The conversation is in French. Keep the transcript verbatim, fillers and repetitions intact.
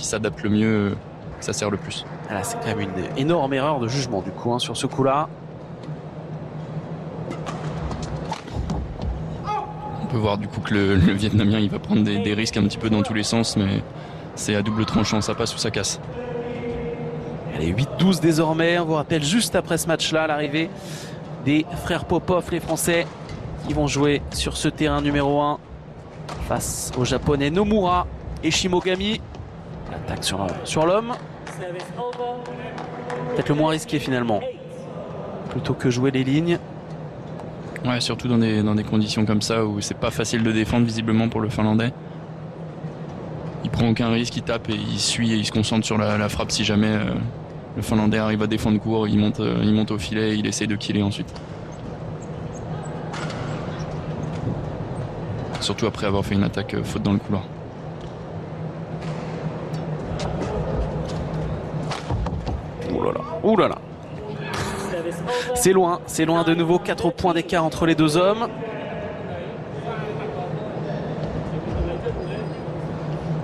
qui s'adapte le mieux, ça sert le plus. Là, c'est quand même une énorme erreur de jugement du coup hein, sur ce coup-là. On peut voir du coup que le, le Vietnamien il va prendre des, des risques un petit peu dans tous les sens, mais c'est à double tranchant, ça passe ou ça casse. Allez, huit douze désormais. On vous rappelle juste après ce match-là l'arrivée des frères Popov, les Français, qui vont jouer sur ce terrain numéro un face aux Japonais Nomura et Shimogami. L'attaque sur, sur l'homme. Peut-être le moins risqué finalement, plutôt que jouer les lignes. Ouais, surtout dans des, dans des conditions comme ça où c'est pas facile de défendre visiblement pour le Finlandais. Il prend aucun risque, il tape et il suit et il se concentre sur la, la frappe si jamais euh, le Finlandais arrive à défendre court, il monte, euh, il monte au filet et il essaye de killer ensuite. Surtout après avoir fait une attaque euh, faute dans le couloir. Ouh là là, ouh là là. C'est loin, c'est loin de nouveau, quatre points d'écart entre les deux hommes.